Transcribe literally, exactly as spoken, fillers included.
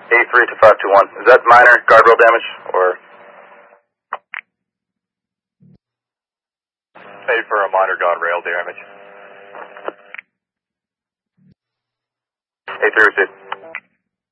A three to five two one. Is that minor guardrail damage, or? A for a minor guardrail damage. A three received.